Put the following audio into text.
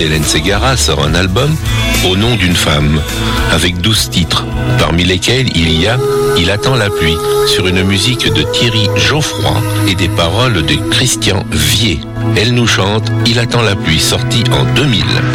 Hélène Ségara sort un album au nom d'une femme, avec 12 titres, parmi lesquels il y a Il attend la pluie, sur une musique de Thierry Geoffroy et des paroles de Christian Vier. Elle nous chante Il attend la pluie, sorti en 2000.